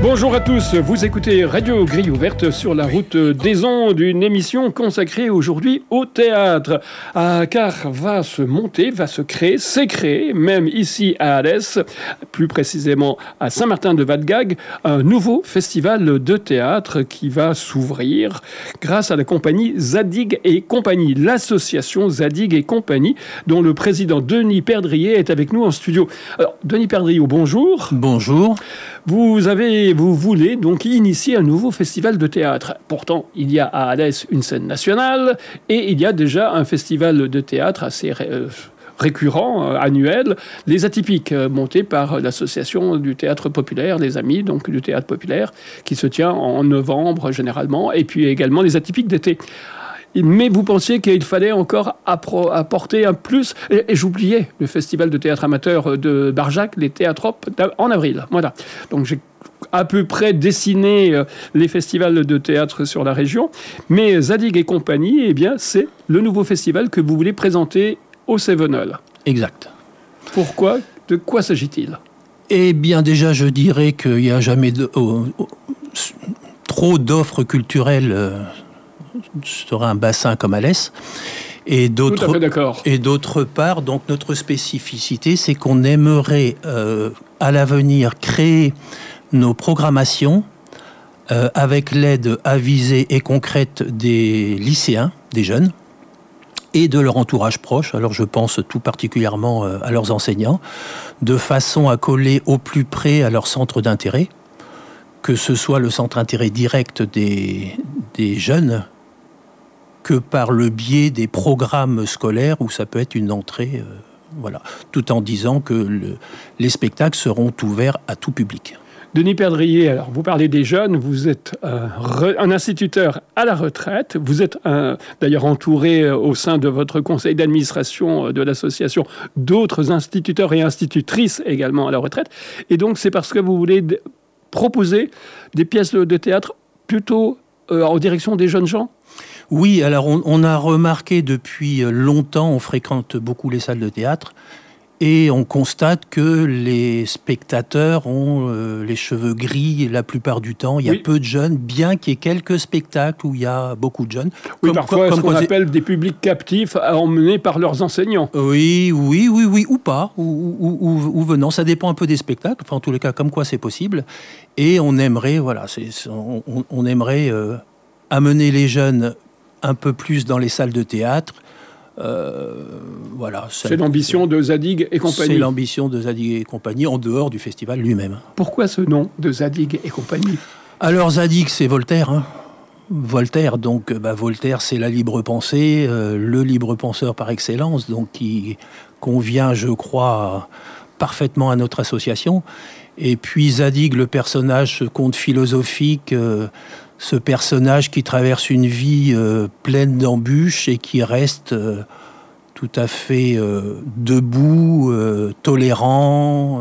Bonjour à tous, vous écoutez Radio Grille Ouverte sur la route des ondes, une émission consacrée aujourd'hui au théâtre. Car va se créer, s'est créé, même ici à Alès, plus précisément à Saint-Martin-de-Valgagre, un nouveau festival de théâtre qui va s'ouvrir grâce à la compagnie Zadig et compagnie, l'association Zadig et compagnie, dont le président Denis Perdrier est avec nous en studio. Alors, Denis Perdrier, bonjour. Bonjour. Vous voulez donc initier un nouveau festival de théâtre. Pourtant, il y a à Alès une scène nationale et il y a déjà un festival de théâtre assez récurrent, annuel, Les Atypiques, monté par l'association du théâtre populaire, les Amis donc du théâtre populaire, qui se tient en novembre généralement, et puis également Les Atypiques d'été. Mais vous pensiez qu'il fallait encore apporter un plus. Et j'oubliais le festival de théâtre amateur de Barjac, les Théâtropes, en avril. Voilà. Donc j'ai à peu près dessiné les festivals de théâtre sur la région. Mais Zadig et compagnie, eh bien, c'est le nouveau festival que vous voulez présenter au Cévenol. Exact. Pourquoi ? De quoi s'agit-il ? Eh bien, déjà, je dirais qu'il n'y a jamais trop d'offres culturelles sur un bassin comme Alès. Et tout à fait d'accord. Et d'autre part, donc, notre spécificité, c'est qu'on aimerait, à l'avenir, créer nos programmations avec l'aide avisée et concrète des lycéens, des jeunes, et de leur entourage proche. Alors, je pense tout particulièrement à leurs enseignants, de façon à coller au plus près à leur centre d'intérêt, que ce soit le centre d'intérêt direct des jeunes, que par le biais des programmes scolaires où ça peut être une entrée, voilà, tout en disant que les spectacles seront ouverts à tout public. Denis Perdrier, alors vous parlez des jeunes, vous êtes un instituteur à la retraite, vous êtes d'ailleurs entouré au sein de votre conseil d'administration de l'association d'autres instituteurs et institutrices également à la retraite, et donc c'est parce que vous voulez proposer des pièces de théâtre plutôt en direction des jeunes gens ? Oui, alors on a remarqué depuis longtemps, on fréquente beaucoup les salles de théâtre, et on constate que les spectateurs ont les cheveux gris la plupart du temps. Il y a peu de jeunes, bien qu'il y ait quelques spectacles où il y a beaucoup de jeunes. Oui, parfois ce qu'on appelle des publics captifs emmenés par leurs enseignants. Oui, ou pas, ou venant. Ça dépend un peu des spectacles, enfin en tous les cas, comme quoi c'est possible. Et on aimerait, on aimerait amener les jeunes un peu plus dans les salles de théâtre. Voilà. C'est l'ambition de Zadig et compagnie. C'est l'ambition de Zadig et compagnie en dehors du festival lui-même. Pourquoi ce nom de Zadig et compagnie ? Alors Zadig, c'est Voltaire. Hein. Voltaire, donc Voltaire, c'est la libre pensée, le libre penseur par excellence, donc qui convient, je crois, parfaitement à notre association. Et puis Zadig, le personnage, ce conte philosophique. Ce personnage qui traverse une vie pleine d'embûches et qui reste tout à fait debout, tolérant,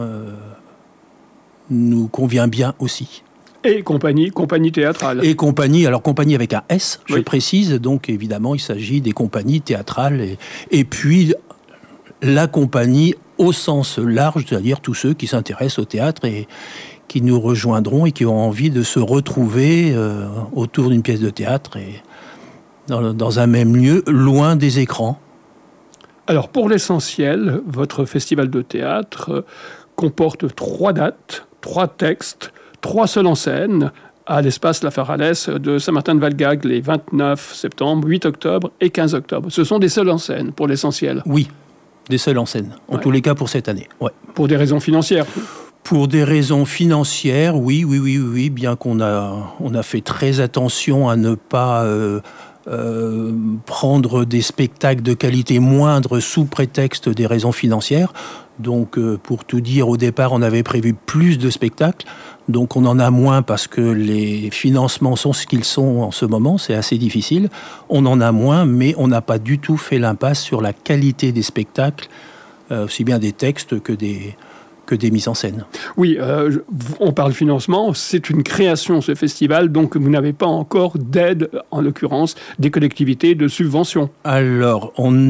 nous convient bien aussi. Et compagnie théâtrale. Et compagnie, alors compagnie avec un S, je oui. précise, donc évidemment il s'agit des compagnies théâtrales et puis la compagnie au sens large, c'est-à-dire tous ceux qui s'intéressent au théâtre et qui nous rejoindront et qui ont envie de se retrouver autour d'une pièce de théâtre et dans un même lieu, loin des écrans. Alors, pour l'essentiel, votre festival de théâtre comporte 3 dates, 3 textes, 3 seuls en scène, à l'espace La Faralès de Saint-Martin-de-Valgagre, les 29 septembre, 8 octobre et 15 octobre. Ce sont des seuls en scène, pour l'essentiel. Oui, des seuls en scène, en tous les cas pour cette année. Ouais. Pour des raisons financières. Pour des raisons financières, oui, bien qu'on a fait très attention à ne pas prendre des spectacles de qualité moindre sous prétexte des raisons financières. Donc, pour tout dire, au départ, on avait prévu plus de spectacles. Donc, on en a moins parce que les financements sont ce qu'ils sont en ce moment. C'est assez difficile. On en a moins, mais on n'a pas du tout fait l'impasse sur la qualité des spectacles, aussi bien des textes que des mises en scène. Oui, on parle financement, c'est une création ce festival, donc vous n'avez pas encore d'aide, en l'occurrence, des collectivités de subventions. Alors, on a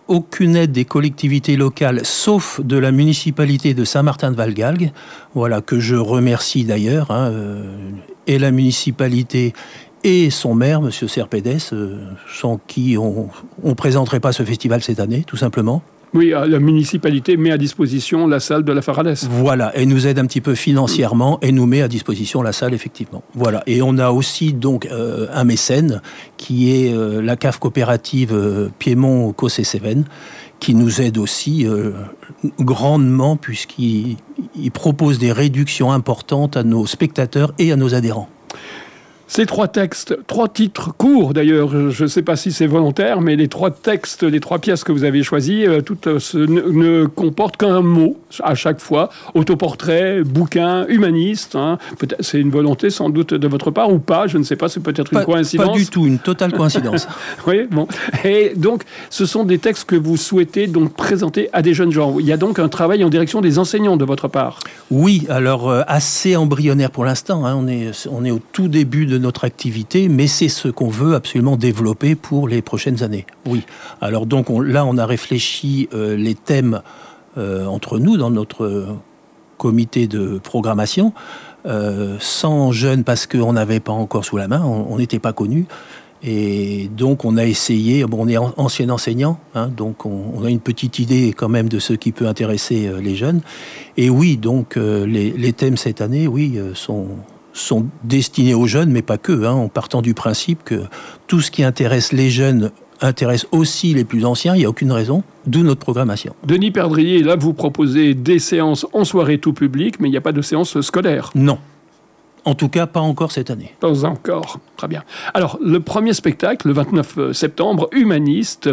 aucune aide des collectivités locales, sauf de la municipalité de Saint-Martin-de-Valgalgues, voilà, que je remercie d'ailleurs, et la municipalité et son maire, M. Serpédès, sans qui on ne présenterait pas ce festival cette année, tout simplement. Oui, la municipalité met à disposition la salle de la Farades. Voilà, et nous aide un petit peu financièrement et nous met à disposition la salle, effectivement. Voilà, et on a aussi donc un mécène qui est la cave coopérative Piémont-Cossé-Cévennes, qui nous aide aussi grandement puisqu'il propose des réductions importantes à nos spectateurs et à nos adhérents. Ces 3 textes, 3 titres courts d'ailleurs, je ne sais pas si c'est volontaire, mais les 3 textes, les 3 pièces que vous avez choisies, toutes ne comportent qu'un mot à chaque fois. Autoportrait, bouquin, humaniste. Peut-être, c'est une volonté sans doute de votre part ou pas, je ne sais pas, c'est peut-être une coïncidence. Pas du tout, une totale coïncidence. Oui, bon. Et donc, ce sont des textes que vous souhaitez donc présenter à des jeunes gens. Il y a donc un travail en direction des enseignants de votre part. Oui, alors assez embryonnaire pour l'instant. On est au tout début de notre activité, mais c'est ce qu'on veut absolument développer pour les prochaines années. Oui. Alors donc on a réfléchi les thèmes entre nous dans notre comité de programmation, sans jeunes parce qu'on n'avait pas encore sous la main, on n'était pas connus. Et donc on a essayé, on est ancien enseignant, donc on a une petite idée quand même de ce qui peut intéresser les jeunes. Et oui, donc les thèmes cette année, oui, sont destinés aux jeunes, mais pas que, en partant du principe que tout ce qui intéresse les jeunes intéresse aussi les plus anciens, il n'y a aucune raison, d'où notre programmation. Denis Perdrier, là vous proposez des séances en soirée tout public, mais il n'y a pas de séance scolaire. Non. En tout cas, pas encore cette année. Pas encore. Très bien. Alors, le premier spectacle, le 29 septembre, Humaniste,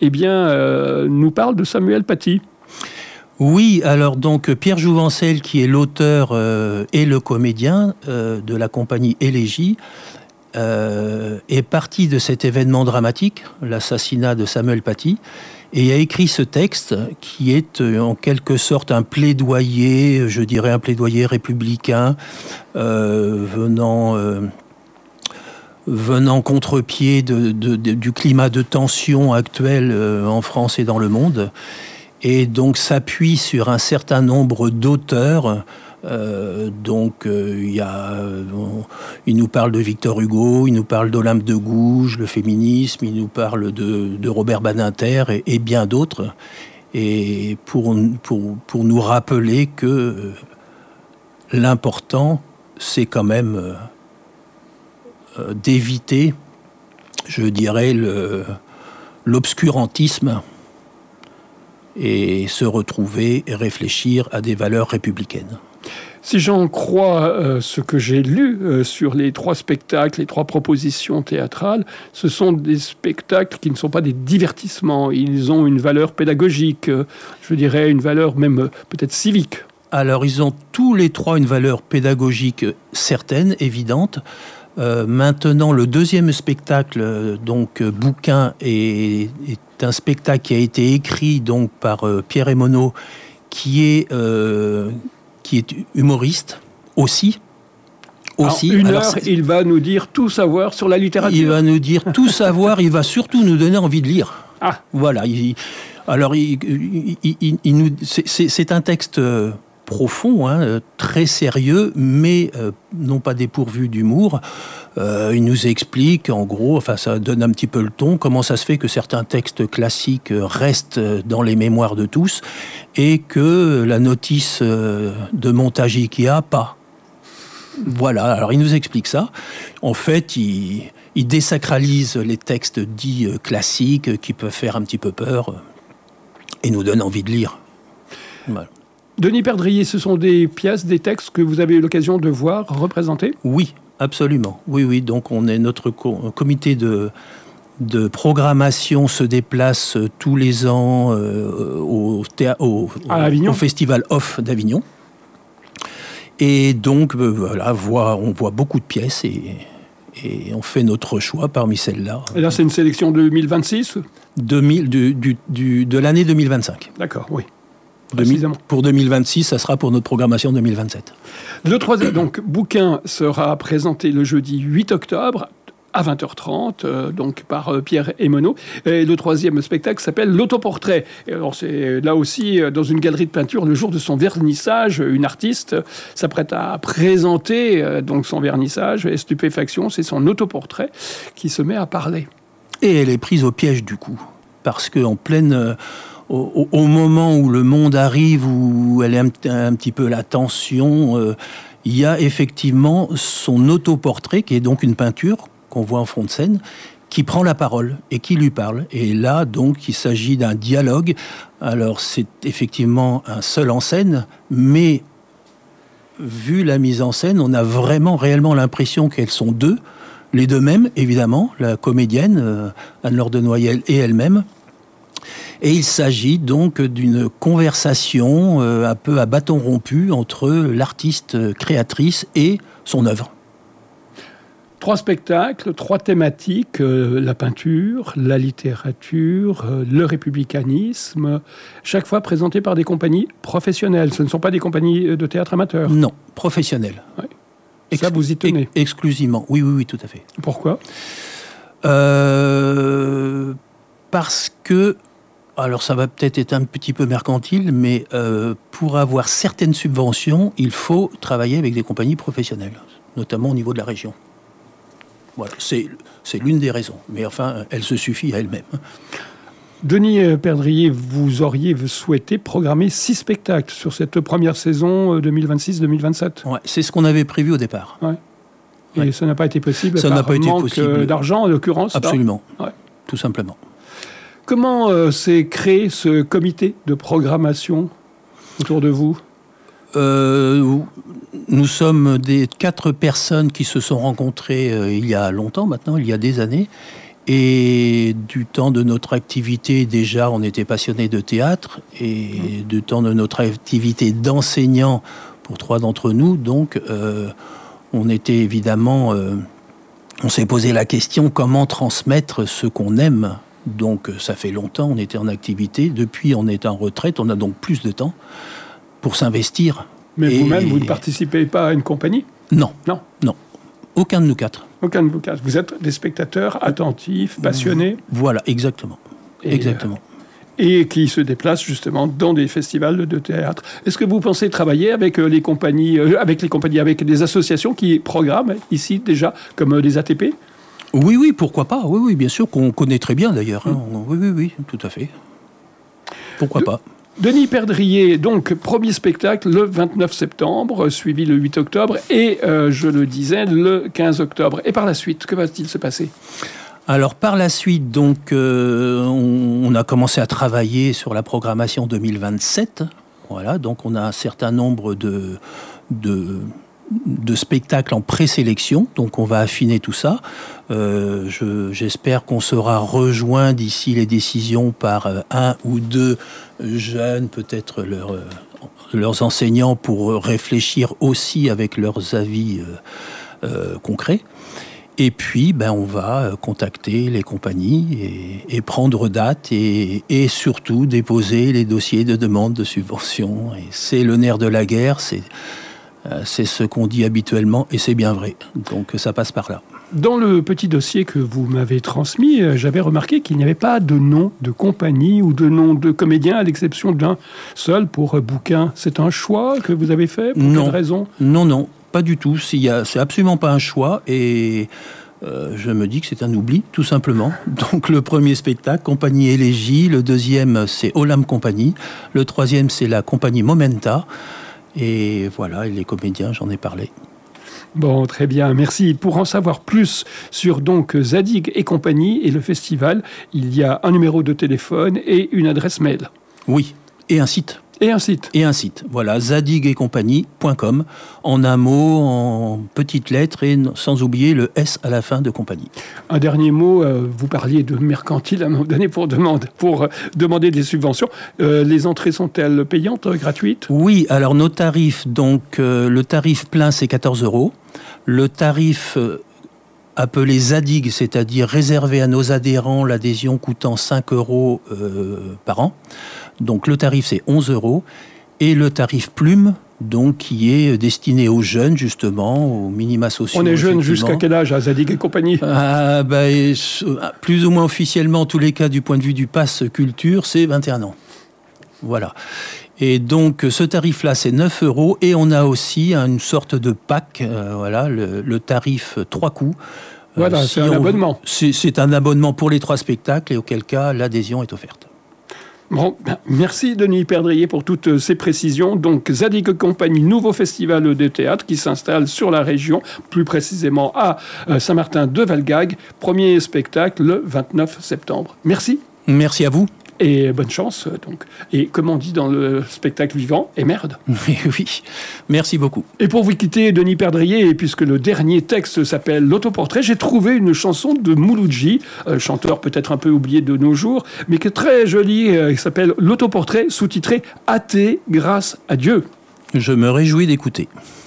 nous parle de Samuel Paty. Oui, alors donc Pierre Jouvencel, qui est l'auteur et le comédien de la compagnie Élégie, est parti de cet événement dramatique, l'assassinat de Samuel Paty, et a écrit ce texte qui est en quelque sorte un plaidoyer, je dirais un plaidoyer républicain, venant contre-pied du climat de tension actuel en France et dans le monde, et donc s'appuie sur un certain nombre d'auteurs. Il nous parle de Victor Hugo, il nous parle d'Olympe de Gouges, le féminisme, il nous parle de Robert Badinter et bien d'autres, et pour nous rappeler que l'important, c'est quand même d'éviter, je dirais, l'obscurantisme et se retrouver et réfléchir à des valeurs républicaines. Si j'en crois ce que j'ai lu sur les 3 spectacles, les 3 propositions théâtrales, ce sont des spectacles qui ne sont pas des divertissements. Ils ont une valeur pédagogique, je dirais une valeur même peut-être civique. Alors, ils ont tous les 3 une valeur pédagogique certaine, évidente. Maintenant, le deuxième spectacle, donc Bouquin, est un spectacle qui a été écrit donc par Pierre Emonod, qui est humoriste aussi. Alors, il va nous dire tout savoir sur la littérature. Il va nous dire tout savoir, il va surtout nous donner envie de lire. Ah. Voilà. C'est un texte profond, très sérieux, mais non pas dépourvu d'humour. Il nous explique, en gros, ça donne un petit peu le ton, comment ça se fait que certains textes classiques restent dans les mémoires de tous et que la notice de montage IKEA, pas. Voilà, alors il nous explique ça. En fait, il désacralise les textes dits classiques qui peuvent faire un petit peu peur et nous donne envie de lire. Voilà. Denis Perdrier, ce sont des pièces, des textes que vous avez eu l'occasion de voir représentés ? Oui, absolument. Oui. Donc, notre comité de programmation se déplace tous les ans au Festival Off d'Avignon. Et donc, on voit beaucoup de pièces et on fait notre choix parmi celles-là. Et là, c'est une sélection de 2026 ? De l'année 2025. D'accord, oui. Pour 2026, ça sera pour notre programmation 2027. Le troisième, donc, bouquin sera présenté le jeudi 8 octobre. à 20h30, donc par Pierre Emonod. Et le troisième spectacle s'appelle l'autoportrait. Et alors c'est là aussi dans une galerie de peinture, le jour de son vernissage, une artiste s'apprête à présenter donc son vernissage. Et stupéfaction, c'est son autoportrait qui se met à parler. Et elle est prise au piège du coup, parce qu'en pleine... Au moment où le monde arrive, où elle est un petit peu la tension, il y a effectivement son autoportrait, qui est donc une peinture qu'on voit en fond de scène, qui prend la parole et qui lui parle. Et là, donc, il s'agit d'un dialogue. Alors, c'est effectivement un seul en scène, mais vu la mise en scène, on a vraiment, réellement l'impression qu'elles sont deux, les deux mêmes, évidemment, la comédienne, Anne-Laure de Noyelles et elle-même. Et il s'agit donc d'une conversation un peu à bâton rompu entre l'artiste créatrice et son œuvre. 3 spectacles, 3 thématiques, la peinture, la littérature, le républicanisme, chaque fois présentés par des compagnies professionnelles. Ce ne sont pas des compagnies de théâtre amateurs. Non, professionnelles. Ouais. Ça, vous y tenez. Exclusivement, oui, tout à fait. Pourquoi ? Parce que, alors ça va peut-être être un petit peu mercantile, mais pour avoir certaines subventions, il faut travailler avec des compagnies professionnelles, notamment au niveau de la région. Voilà, c'est l'une des raisons. Mais enfin, elle se suffit à elle-même. Denis Perdrier, vous auriez souhaité programmer 6 spectacles sur cette première saison 2026-2027. Ouais, c'est ce qu'on avait prévu au départ. Ouais. Et ouais. Ça n'a pas été possible. Ça n'a pas été possible. Manque d'argent, en l'occurrence. Absolument. Ouais. Tout simplement. Comment s'est créé ce comité de programmation autour de vous ? Nous sommes des 4 personnes qui se sont rencontrées il y a longtemps maintenant, il y a des années. Et du temps de notre activité, déjà, on était passionnés de théâtre. Et du temps de notre activité d'enseignant, pour 3 d'entre nous, donc, on était évidemment... on s'est posé la question, comment transmettre ce qu'on aime ? Donc, ça fait longtemps, on était en activité. Depuis, on est en retraite, on a donc plus de temps pour s'investir. Mais vous-même, vous ne participez pas à une compagnie ? Non. Aucun de nous 4. Aucun de vous 4. Vous êtes des spectateurs attentifs, passionnés. Voilà, exactement. Et qui se déplacent justement dans des festivals de théâtre. Est-ce que vous pensez travailler avec les compagnies, avec des associations qui programment ici déjà, comme les ATP ? Oui, pourquoi pas. Oui, bien sûr, qu'on connaît très bien d'ailleurs. Hein. Oui, tout à fait. Pourquoi pas. Denis Perdrier, donc, premier spectacle le 29 septembre, suivi le 8 octobre et, je le disais, le 15 octobre. Et par la suite, que va-t-il se passer ? Alors, par la suite, donc, on a commencé à travailler sur la programmation 2027. Voilà, donc on a un certain nombre de spectacles en présélection, donc on va affiner tout ça. J'espère qu'on sera rejoint d'ici les décisions par 1 ou 2 jeunes, peut-être leurs enseignants, pour réfléchir aussi avec leurs avis concrets. Et puis, on va contacter les compagnies et prendre date et surtout déposer les dossiers de demande de subvention. Et c'est le nerf de la guerre, c'est ce qu'on dit habituellement et c'est bien vrai. Donc ça passe par là. Dans le petit dossier que vous m'avez transmis, j'avais remarqué qu'il n'y avait pas de nom de compagnie ou de nom de comédien, à l'exception d'un seul pour bouquin. C'est un choix que vous avez fait ? Pour quelle raison ? Non, pas du tout. C'est absolument pas un choix et je me dis que c'est un oubli, tout simplement. Donc le premier spectacle, Compagnie Élégie. Le deuxième, c'est Olam Compagnie. Le troisième, c'est la compagnie Momenta. Et voilà, et les comédiens, j'en ai parlé. Bon, très bien, merci. Pour en savoir plus sur donc Zadig et compagnie et le festival, il y a un numéro de téléphone et une adresse mail. Oui, et un site. Et un site. Voilà, zadigetcompagnie.com, en un mot, en petites lettres et sans oublier le S à la fin de compagnie. Un dernier mot, vous parliez de mercantile à un moment donné pour demander des subventions. Les entrées sont-elles payantes, gratuites ? Oui, alors nos tarifs, donc le tarif plein c'est 14 €. Le tarif appelé Zadig, c'est-à-dire réservé à nos adhérents, l'adhésion coûtant 5 € par an. Donc le tarif c'est 11 €. Et le tarif plume, donc qui est destiné aux jeunes, justement, aux minima sociaux. On est jeune jusqu'à quel âge, à Zadig et compagnie? Plus ou moins officiellement, en tous les cas, du point de vue du pass culture, c'est 21 ans. Voilà. Et donc, ce tarif-là, c'est 9 € et on a aussi une sorte de pack, le tarif 3 coups. Voilà, c'est un abonnement. C'est un abonnement pour les 3 spectacles et auquel cas, l'adhésion est offerte. Bon, merci Denis Perdrier pour toutes ces précisions. Donc, Zadig et compagnie, nouveau festival de théâtre qui s'installe sur la région, plus précisément à Saint-Martin-de-Valgagre. Premier spectacle le 29 septembre. Merci. Merci à vous. Et bonne chance, donc. Et comme on dit dans le spectacle vivant, et merde. Oui, merci beaucoup. Et pour vous quitter, Denis Perdrier, et puisque le dernier texte s'appelle l'autoportrait, j'ai trouvé une chanson de Mouloudji, chanteur peut-être un peu oublié de nos jours, mais qui est très jolie, qui s'appelle l'autoportrait, sous-titré « Athée grâce à Dieu ». Je me réjouis d'écouter.